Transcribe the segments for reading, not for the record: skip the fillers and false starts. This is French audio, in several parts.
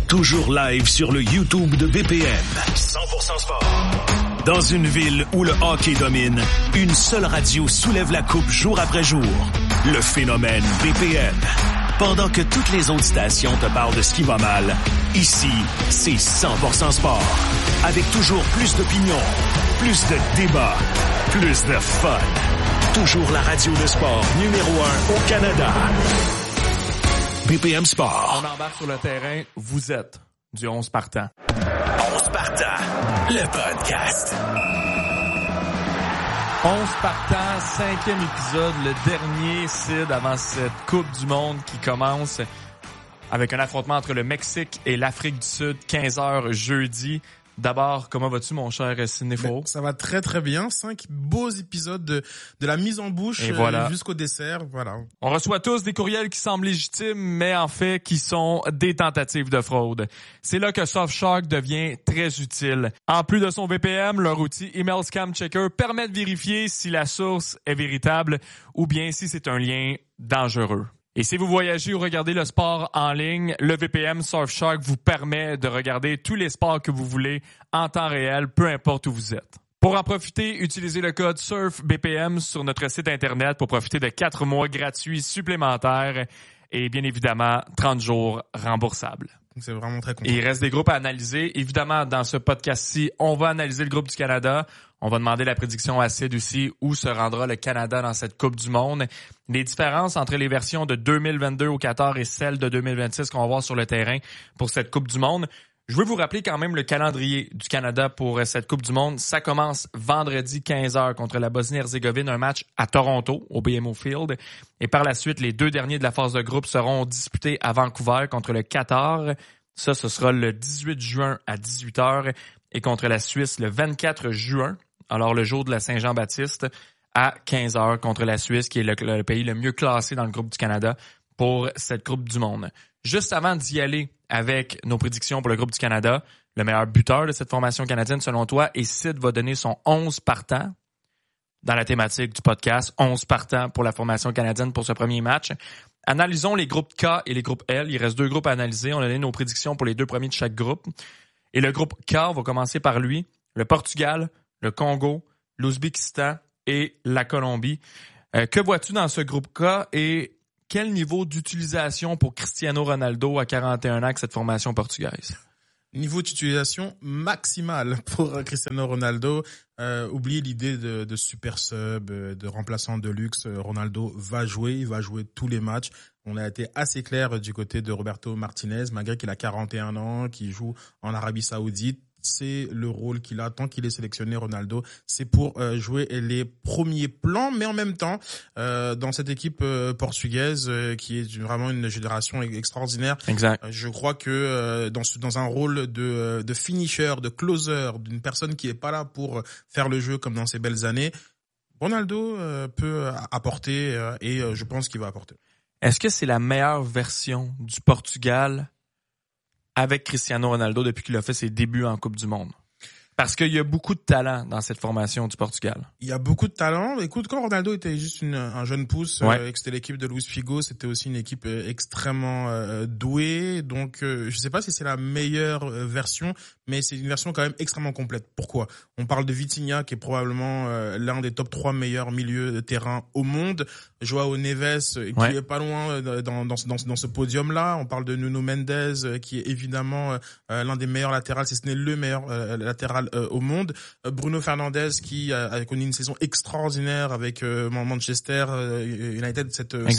toujours live sur le YouTube de BPM. 100% sport. Dans une ville où le hockey domine, une seule radio soulève la coupe jour après jour. Le phénomène BPM. Pendant que toutes les autres stations te parlent de ce qui va mal, ici, c'est 100% sport. Avec toujours plus d'opinions, plus de débats, plus de fun. Toujours la radio de sport numéro 1 au Canada. BPM Sport. On embarque sur le terrain. Vous êtes du 11 partants. 11 partants, le podcast. 11 partants, 5e épisode, le dernier, Sid, avant cette Coupe du Monde qui commence avec un affrontement entre le Mexique et l'Afrique du Sud, 15h jeudi. D'abord, comment vas-tu, mon cher Sidney Faux? Ça va très très bien. 5 beaux épisodes de la mise en bouche jusqu'au dessert. Voilà. On reçoit tous des courriels qui semblent légitimes, mais en fait qui sont des tentatives de fraude. C'est là que Surfshark devient très utile. En plus de son VPN, leur outil Email Scam Checker permet de vérifier si la source est véritable ou bien si c'est un lien dangereux. Et si vous voyagez ou regardez le sport en ligne, le VPN Surfshark vous permet de regarder tous les sports que vous voulez en temps réel, peu importe où vous êtes. Pour en profiter, utilisez le code SURFBPM sur notre site Internet pour profiter de 4 mois gratuits supplémentaires et bien évidemment 30 jours remboursables. C'est vraiment très content. Et il reste des groupes à analyser. Évidemment, dans ce podcast-ci, on va analyser le groupe du Canada. On va demander la prédiction à Sid aussi, où se rendra le Canada dans cette Coupe du Monde. Les différences entre les versions de 2022 au Qatar et celles de 2026 qu'on va voir sur le terrain pour cette Coupe du Monde. Je veux vous rappeler quand même le calendrier du Canada pour cette Coupe du Monde. Ça commence vendredi 15h contre la Bosnie-Herzégovine, un match à Toronto, au BMO Field. Et par la suite, les 2 derniers de la phase de groupe seront disputés à Vancouver contre le Qatar. Ça, ce sera le 18 juin à 18h. Et contre la Suisse, le 24 juin, alors le jour de la Saint-Jean-Baptiste, à 15h contre la Suisse, qui est le pays le mieux classé dans le groupe du Canada pour cette Coupe du Monde. Juste avant d'y aller avec nos prédictions pour le groupe du Canada, le meilleur buteur de cette formation canadienne, selon toi, et Sid va donner son 11 partant dans la thématique du podcast, 11 partants pour la formation canadienne pour ce premier match. Analysons les groupes K et les groupes L. Il reste 2 groupes à analyser. On a donné nos prédictions pour les 2 premiers de chaque groupe. Et le groupe K, on va commencer par lui, le Portugal, le Congo, l'Ouzbékistan et la Colombie. Que vois-tu dans ce groupe K et quel niveau d'utilisation pour Cristiano Ronaldo à 41 ans avec cette formation portugaise? Niveau d'utilisation maximale pour Cristiano Ronaldo. Oubliez l'idée de super sub, de remplaçant de luxe. Ronaldo va jouer, il va jouer tous les matchs. On a été assez clair du côté de Roberto Martinez, malgré qu'il a 41 ans, qu'il joue en Arabie Saoudite. C'est le rôle qu'il a tant qu'il est sélectionné, Ronaldo. C'est pour jouer les premiers plans, mais en même temps, dans cette équipe portugaise qui est vraiment une génération extraordinaire. Exact. Je crois que dans un rôle de finisher, de closer, d'une personne qui est pas là pour faire le jeu comme dans ses belles années, Ronaldo peut apporter et je pense qu'il va apporter. Est-ce que c'est la meilleure version du Portugal avec Cristiano Ronaldo depuis qu'il a fait ses débuts en Coupe du Monde? Parce qu'il y a beaucoup de talent dans cette formation du Portugal. Il y a beaucoup de talent. Écoute, quand Ronaldo était juste un jeune pouce, et que c'était l'équipe de Luis Figo, c'était aussi une équipe extrêmement douée. Donc, je sais pas si c'est la meilleure version, mais c'est une version quand même extrêmement complète. Pourquoi? On parle de Vitinha, qui est probablement l'un des top 3 meilleurs milieux de terrain au monde. Joao Neves, qui est pas loin dans ce podium-là. On parle de Nuno Mendes, qui est évidemment l'un des meilleurs latérales, si ce n'est le meilleur latéral au monde. Bruno Fernandes qui a connu une saison extraordinaire avec Manchester United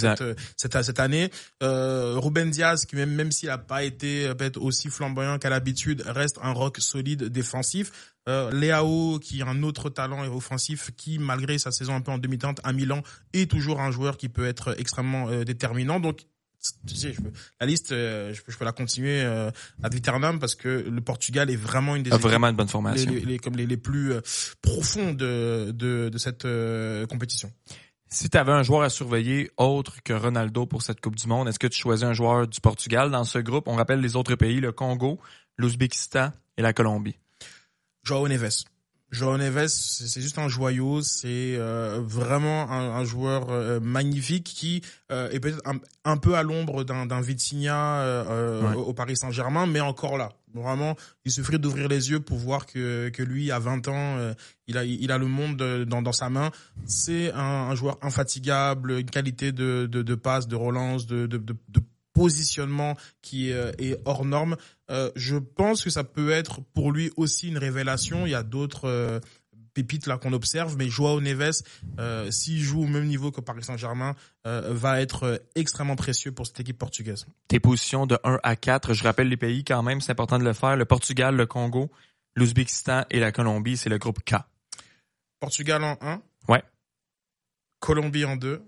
cette année. Ruben Dias qui même s'il a pas été peut-être aussi flamboyant qu'à l'habitude reste un rock solide défensif. Leao qui est un autre talent offensif qui malgré sa saison un peu en demi-teinte à Milan est toujours un joueur qui peut être extrêmement déterminant. Donc tu sais, la liste, je peux la continuer ad vieternam parce que le Portugal est vraiment une des vraiment une bonne formation, les plus profonds de cette compétition. Si tu avais un joueur à surveiller autre que Ronaldo pour cette Coupe du Monde, est-ce que tu choisis un joueur du Portugal dans ce groupe? On rappelle les autres pays, le Congo, l'Ouzbékistan et la Colombie. Joao Neves. João Neves, c'est juste un joyau, c'est vraiment un joueur magnifique qui est peut-être un peu à l'ombre d'un Vitinha au Paris Saint-Germain, mais encore là. Vraiment, il suffit d'ouvrir les yeux pour voir que lui, à 20 ans, il a le monde dans sa main. C'est un joueur infatigable, une qualité de passe, de relance, de positionnement qui est hors norme. Je pense que ça peut être pour lui aussi une révélation. Il y a d'autres pépites là qu'on observe, mais João Neves, s'il joue au même niveau que Paris Saint-Germain, va être extrêmement précieux pour cette équipe portugaise. Tes positions de 1 à 4, je rappelle les pays quand même, c'est important de le faire. Le Portugal, le Congo, l'Ouzbékistan et la Colombie, c'est le groupe K. Portugal en 1. Ouais. Colombie en 2.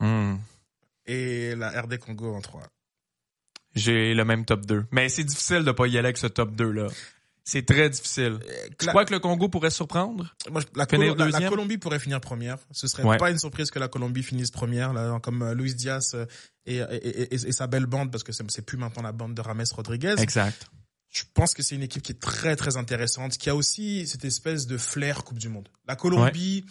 Et la RD Congo en 3. J'ai le même top 2. Mais c'est difficile de pas y aller avec ce top 2-là. C'est très difficile. Tu crois que le Congo pourrait surprendre? Moi, la Colombie pourrait finir première. Ce serait pas une surprise que la Colombie finisse première, là, comme Luis Diaz et sa belle bande, parce que c'est plus maintenant la bande de James Rodriguez. Exact. Je pense que c'est une équipe qui est très, très intéressante, qui a aussi cette espèce de flair Coupe du Monde. La Colombie...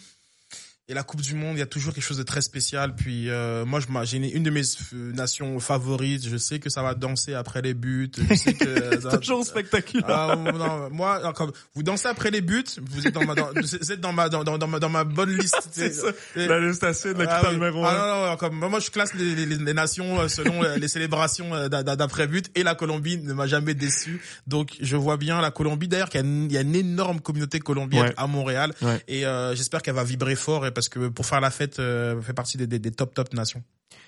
Et la Coupe du Monde, il y a toujours quelque chose de très spécial. Puis moi, j'ai une de mes nations favorites. Je sais que ça va danser après les buts. Je sais que c'est toujours spectaculaire. Non, moi, comme vous dansez après les buts, vous êtes dans ma bonne liste. C'est ça. La liste acide, l'équipe numéro 1. Non, comme moi, je classe les nations selon les célébrations d'après but. Et la Colombie ne m'a jamais déçu. Donc, je vois bien la Colombie. D'ailleurs, qu'il y a une énorme communauté colombienne à Montréal. Ouais. Et j'espère qu'elle va vibrer fort. Parce que pour faire la fête, fait partie des top nations.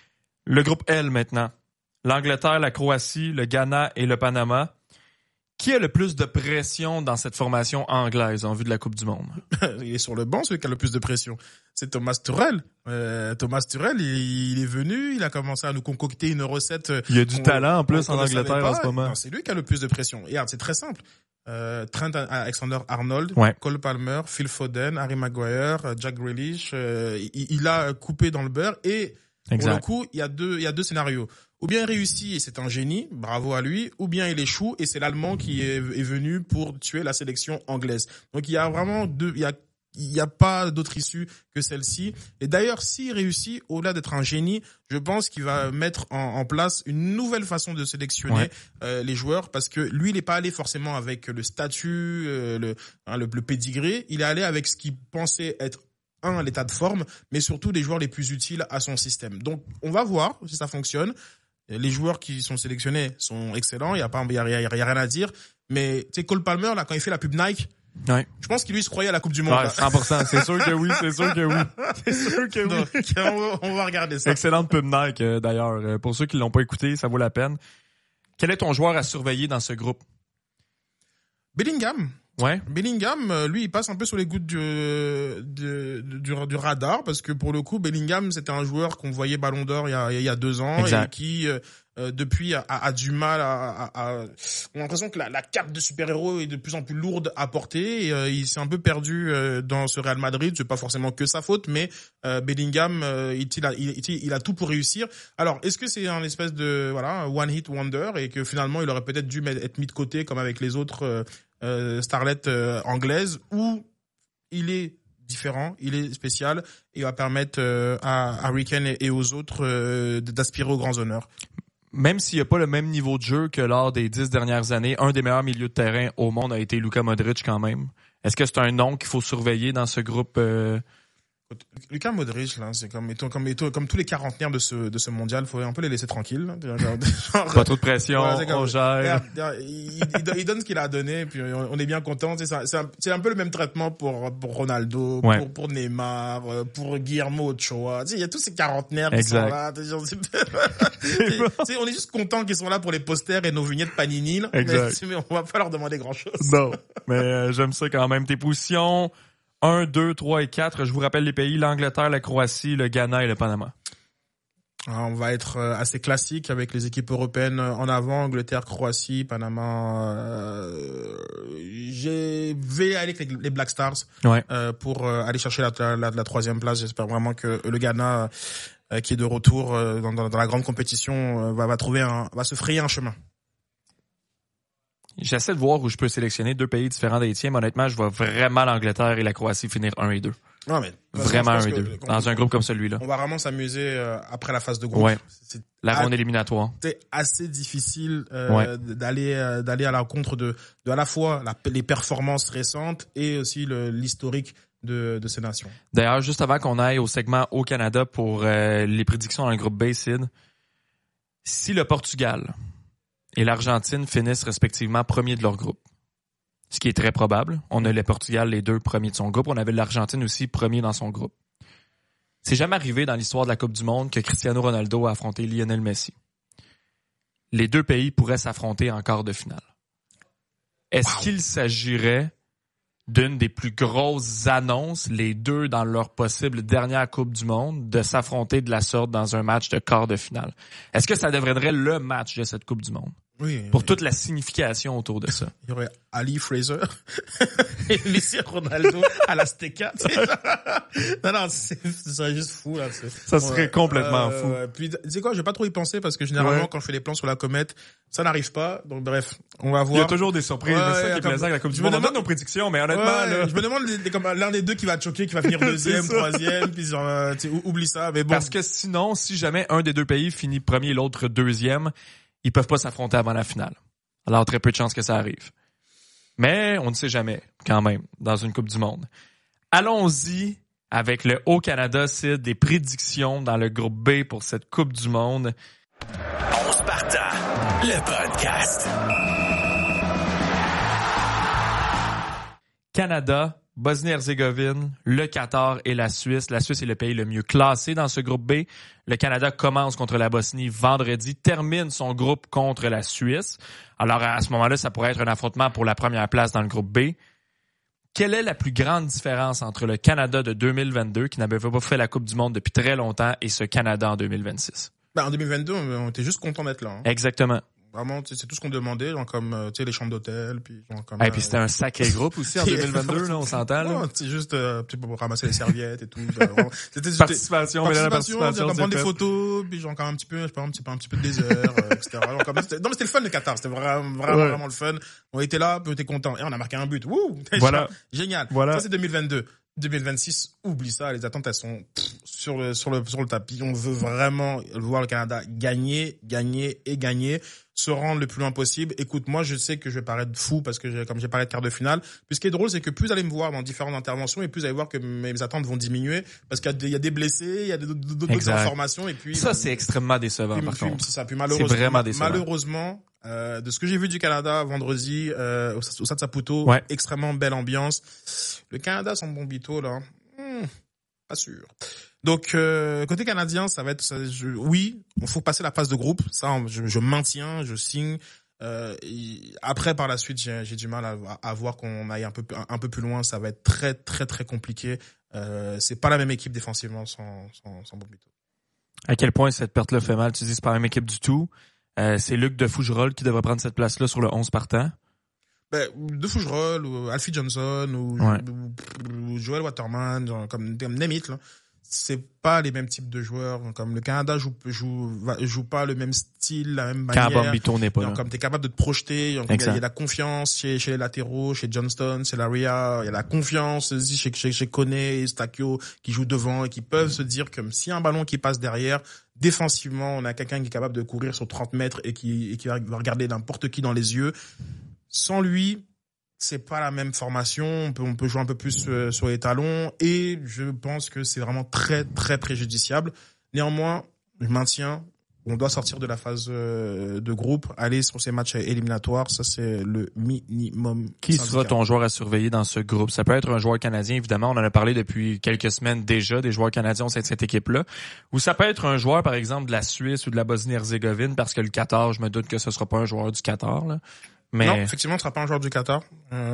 Le groupe L maintenant. L'Angleterre, la Croatie, le Ghana et le Panama. Qui a le plus de pression dans cette formation anglaise en vue de la Coupe du Monde? Il est sur le banc, celui qui a le plus de pression. C'est Thomas Tuchel. Thomas Tuchel, il est venu, il a commencé à nous concocter une recette. Il y a du talent en plus en Angleterre en ce moment. Non, c'est lui qui a le plus de pression. Regarde, c'est très simple. Trent Alexander-Arnold, Cole Palmer, Phil Foden, Harry Maguire, Jack Grealish, il a coupé dans le beurre et pour le coup, il y a deux scénarios. Ou bien il réussit et c'est un génie, bravo à lui, ou bien il échoue et c'est l'Allemand qui est venu pour tuer la sélection anglaise. Donc il y a vraiment il y a pas d'autre issue que celle-ci. Et d'ailleurs, s'il réussit, au-delà d'être un génie, je pense qu'il va mettre en place une nouvelle façon de sélectionner les joueurs, parce que lui, il n'est pas allé forcément avec le statut, le pédigré. Il est allé avec ce qu'il pensait être l'état de forme, mais surtout les joueurs les plus utiles à son système. Donc, on va voir si ça fonctionne. Les joueurs qui sont sélectionnés sont excellents. Il y a rien à dire. Mais tu sais, Cole Palmer là, quand il fait la pub Nike. Ouais. Je pense qu'il lui se croyait à la Coupe du Monde. Ouais, 100%. C'est sûr que oui, c'est sûr que oui. C'est sûr que oui. Donc, on va regarder ça. Excellente pub Nike, d'ailleurs. Pour ceux qui l'ont pas écouté, ça vaut la peine. Quel est ton joueur à surveiller dans ce groupe? Bellingham. Ouais. Bellingham, lui, il passe un peu sur les gouttes du radar, parce que pour le coup, Bellingham, c'était un joueur qu'on voyait Ballon d'Or il y a 2 ans. Exact. Et qui, depuis, a du mal on a l'impression que la cape de super-héros est de plus en plus lourde à porter, et il s'est un peu perdu dans ce Real Madrid. C'est pas forcément que sa faute, mais Bellingham, il a tout pour réussir. Alors, est-ce que c'est un espèce de one hit wonder, et que finalement il aurait peut-être dû être mis de côté comme avec les autres starlets anglaises, ou il est différent, il est spécial, et il va permettre à Harry Kane et aux autres d'aspirer aux grands honneurs. Même s'il n'y a pas le même niveau de jeu que lors des 10 dernières années, un des meilleurs milieux de terrain au monde a été Luka Modric quand même. Est-ce que c'est un nom qu'il faut surveiller dans ce groupe? Luka Modric, là, c'est comme tous les quarantenaires de ce mondial, faut un peu les laisser tranquilles. Pas trop de pression, on gère. Il donne ce qu'il a donné, puis on est bien content. C'est un peu le même traitement pour Ronaldo, pour Neymar, pour Guillermo Ochoa. Il y a tous ces quarantenaires qui sont là. On est juste content qu'ils sont là pour les posters et nos vignettes Panini. Mais on va pas leur demander grand-chose. Non, mais j'aime ça quand même. Tes positions 1, 2, 3 et 4, je vous rappelle les pays, l'Angleterre, la Croatie, le Ghana et le Panama. Alors, on va être assez classique avec les équipes européennes en avant, Angleterre, Croatie, Panama. Je vais aller avec les Black Stars pour aller chercher la 3e place. J'espère vraiment que le Ghana, qui est de retour dans la grande compétition, va se frayer un chemin. J'essaie de voir où je peux sélectionner 2 pays différents des tiens. Honnêtement, je vois vraiment l'Angleterre et la Croatie finir 1 et 2. Non, mais vraiment 1 et 2 dans un groupe comme celui-là. On va vraiment s'amuser après la phase de groupe. Ouais. La ronde éliminatoire. C'est assez difficile d'aller à la rencontre de à la fois les performances récentes et aussi l'historique de ces nations. D'ailleurs, juste avant qu'on aille au segment au Canada pour les prédictions dans le groupe B, Sid, si le Portugal et l'Argentine finissent respectivement premiers de leur groupe, ce qui est très probable. On a le Portugal, les 2 premiers de son groupe. On avait l'Argentine aussi premier dans son groupe. C'est jamais arrivé dans l'histoire de la Coupe du Monde que Cristiano Ronaldo a affronté Lionel Messi. Les 2 pays pourraient s'affronter en quart de finale. Est-ce qu'il s'agirait d'une des plus grosses annonces, les 2 dans leur possible dernière Coupe du Monde, de s'affronter de la sorte dans un match de quart de finale? Est-ce que ça deviendrait le match de cette Coupe du Monde? Oui. Pour toute la signification autour de ça. Il y aurait Ali Fraser et Messi Ronaldo à l'Azteca. Non, ça serait juste fou, là. Ça serait complètement fou. Puis, tu sais quoi, je vais pas trop y penser parce que généralement, quand je fais des plans sur la comète, ça n'arrive pas. Donc, bref, on va voir. Il y a toujours des surprises. C'est ça qui est plaisant avec la Coupe du Monde. On donne nos prédictions, mais honnêtement, là. Je me demande comme l'un des 2 qui va choquer, qui va finir 2e, 3e, puis genre, oublie ça, mais bon. Parce que sinon, si jamais un des 2 pays finit premier et l'autre 2e, ils peuvent pas s'affronter avant la finale. Alors, très peu de chances que ça arrive. Mais on ne sait jamais, quand même, dans une Coupe du Monde. Allons-y avec le Haut-Canada, Sid, des prédictions dans le groupe B pour cette Coupe du Monde. 11 partants, le podcast. Canada, Bosnie-Herzégovine, le Qatar et la Suisse. La Suisse est le pays le mieux classé dans ce groupe B. Le Canada commence contre la Bosnie vendredi, termine son groupe contre la Suisse. Alors, à ce moment-là, ça pourrait être un affrontement pour la première place dans le groupe B. Quelle est la plus grande différence entre le Canada de 2022, qui n'avait pas fait la Coupe du Monde depuis très longtemps, et ce Canada en 2026? En 2022, on était juste content d'être là. Hein. Exactement. Vraiment, c'est tout ce qu'on demandait, genre comme les chambres d'hôtel, puis genre comme. Et puis c'était un sacré groupe aussi en 2022, là, on s'entend. Non, c'est juste pour ramasser les serviettes et tout. C'était participation, mais là, la participation, prendre des photos, puis genre quand même un petit peu, je sais pas, un petit peu de désert, etc. Non, mais c'était le fun de Qatar, c'était vraiment le fun. On était là, puis on était content, et on a marqué un but. Wouh, voilà, génial. Voilà. Ça c'est 2022. 2026, oublie ça, les attentes elles sont sur le tapis. On veut vraiment voir le Canada gagner, se rendre le plus loin possible. Écoute, moi je sais que je vais paraître fou parce que comme j'ai parlé de quart de finale. Puis ce qui est drôle, c'est que plus vous allez me voir dans différentes interventions et plus vous allez voir que mes attentes vont diminuer parce qu'il y a des blessés, il y a d'autres informations et puis ça c'est extrêmement décevant par contre. C'est ça. Puis c'est vraiment décevant. Malheureusement, de ce que j'ai vu du Canada vendredi au Stade Saputo, extrêmement belle ambiance. Le Canada sans Bombito là, pas sûr. Donc côté canadien, ça va être oui, il faut passer la phase de groupe, ça je maintiens, je signe. Après par la suite, j'ai du mal à voir qu'on aille un peu plus loin, ça va être très très très compliqué. C'est pas la même équipe défensivement sans Bombito. À quel point cette perte-là fait mal? Tu dis c'est pas la même équipe du tout. C'est Luc de Fougerolles qui devrait prendre cette place-là sur le 11 partant. De Fougerolles ou Alfie Johnson ou Joel Waterman, genre, comme Nemit, là. C'est pas les mêmes types de joueurs. Comme le Canada joue pas le même style, la même manière. Quand Bombito n'est pas là. Comme t'es capable de te projeter. Il y a la confiance chez les latéraux, chez Johnston, chez Laria. Il y a la confiance aussi chez Kone et Stakio qui jouent devant et qui peuvent se dire que s'il y a un ballon qui passe derrière, défensivement, on a quelqu'un qui est capable de courir sur 30 mètres et qui va regarder n'importe qui dans les yeux. Sans lui, c'est pas la même formation. On peut jouer un peu plus sur les talons et je pense que c'est vraiment très très préjudiciable. Néanmoins, je maintiens. On doit sortir de la phase de groupe, aller sur ces matchs éliminatoires. Ça, c'est le minimum. Qui sera ton joueur à surveiller dans ce groupe? Ça peut être un joueur canadien, évidemment. On en a parlé depuis quelques semaines déjà, des joueurs canadiens au sein de cette équipe-là. Ou ça peut être un joueur, par exemple, de la Suisse ou de la Bosnie-Herzégovine, parce que le Qatar, je me doute que ce sera pas un joueur du Qatar, là. Mais... Non, effectivement, ce sera pas un joueur du Qatar.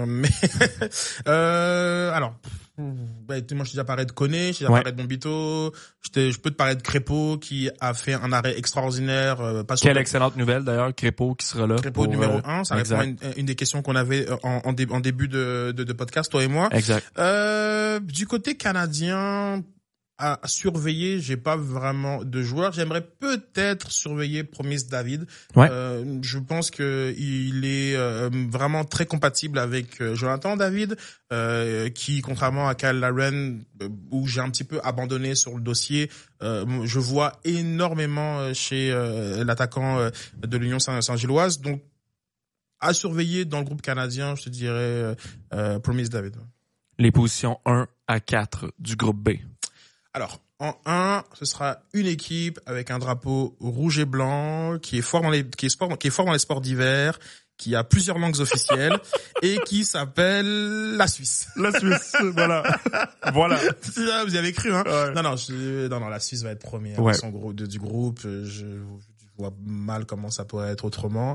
Alors, moi, je t'ai déjà parlé de Kone, je t'ai déjà parlé de Bombito, je peux te parler de Crépeau qui a fait un arrêt extraordinaire. Quelle excellente nouvelle d'ailleurs, Crépeau qui sera là. Crépeau numéro 1, ça répond à une des questions qu'on avait en début de podcast, toi et moi. Exact. Du côté canadien, à surveiller, j'ai pas vraiment de joueurs. J'aimerais peut-être surveiller Promise David. Ouais. Je pense que il est vraiment très compatible avec Jonathan David, qui, contrairement à Kyle Larin, où j'ai un petit peu abandonné sur le dossier, je vois énormément chez l'attaquant de l'Union Saint-Gilloise. Donc, à surveiller dans le groupe canadien, je te dirais Promise David. Les positions 1 à 4 du groupe B. Alors, en 1, ce sera une équipe avec un drapeau rouge et blanc, qui est fort dans les sports d'hiver, qui a plusieurs langues officielles et qui s'appelle la Suisse. La Suisse, voilà. Voilà. Vous y avez cru, hein? Ouais. Non, la Suisse va être première du groupe. Je vois mal comment ça pourrait être autrement.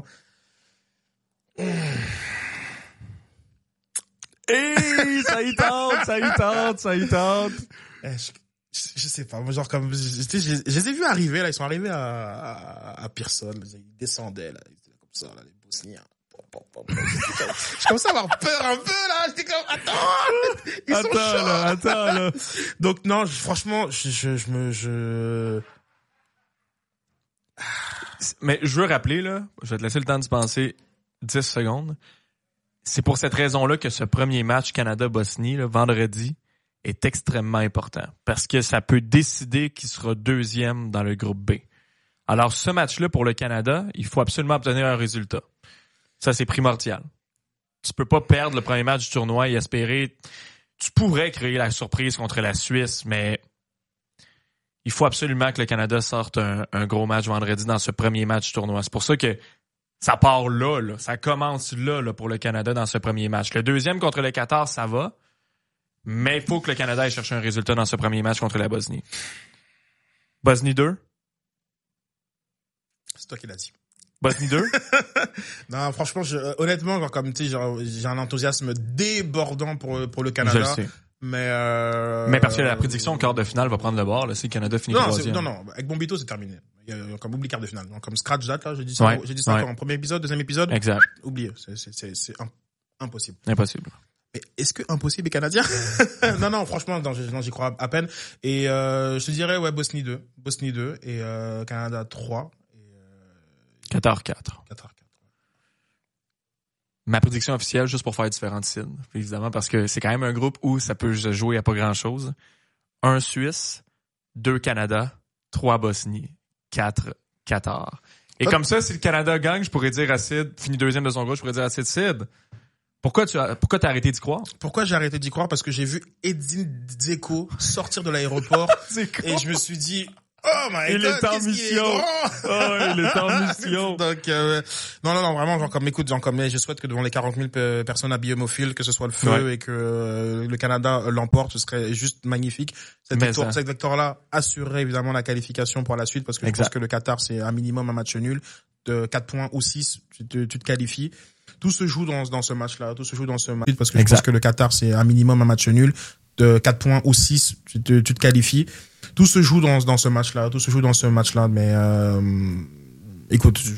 Ça y tente. Je sais pas, genre comme je les ai vus arriver là, ils sont arrivés à Pearson, ils descendaient là, ils étaient comme ça là, les Bosniens. Je commençais à avoir peur un peu là, j'étais comme attends là. Donc non, franchement, Mais je veux rappeler là, je vais te laisser le temps d'y penser 10 secondes. C'est pour cette raison-là que ce premier match Canada-Bosnie, là, vendredi, est extrêmement important. Parce que ça peut décider qui sera deuxième dans le groupe B. Alors, ce match-là, pour le Canada, il faut absolument obtenir un résultat. Ça, c'est primordial. Tu peux pas perdre le premier match du tournoi et espérer... Tu pourrais créer la surprise contre la Suisse, mais il faut absolument que le Canada sorte un gros match vendredi dans ce premier match du tournoi. C'est pour ça que ça part là, ça commence là pour le Canada dans ce premier match. Le deuxième contre le Qatar, ça va, mais il faut que le Canada aille chercher un résultat dans ce premier match contre la Bosnie. Bosnie 2? C'est toi qui l'as dit. Bosnie 2? Non, franchement, honnêtement, genre, comme tu sais, j'ai un enthousiasme débordant pour le Canada. Je le sais. Mais parce que la prédiction au quart de finale va prendre le bord, là, si le Canada finit troisième. Non, avec Bombito, c'est terminé. Comme oublie quart de finale. Donc, comme scratch date, là, j'ai dit ça en premier épisode, deuxième épisode. Exact. Oubliez. C'est impossible. Impossible. Mais est-ce que impossible est canadien? Non, franchement, j'y crois à peine. Et, je te dirais, Bosnie 2 et, Canada 3 et, Qatar 4. Ma prédiction officielle, juste pour faire différentes signes, évidemment, parce que c'est quand même un groupe où ça peut se jouer à pas grand-chose. 1 Suisse, 2 Canada, 3 Bosnie, 4 Qatar. Et comme ça, si le Canada gagne, je pourrais dire à Sid, fini deuxième de son groupe, je pourrais dire à Sid, pourquoi t'as arrêté d'y croire? Pourquoi j'ai arrêté d'y croire? Parce que j'ai vu Edin Dzeko sortir de l'aéroport et je me suis dit... Oh my God, il est en mission. Il est en mission. Donc non, vraiment, je souhaite que devant les 40 000 personnes habillées homophiles, que ce soit le feu et que le Canada l'emporte, ce serait juste magnifique. Cette victoire-là assurerait évidemment la qualification pour la suite, parce que je pense que le Qatar, c'est un minimum un match nul de 4 points ou 6, tu te qualifies. Tout se joue dans ce match-là, parce que je pense que le Qatar, c'est un minimum un match nul de 4 points ou 6, tu te qualifies. Tout se joue dans ce match-là, mais écoute,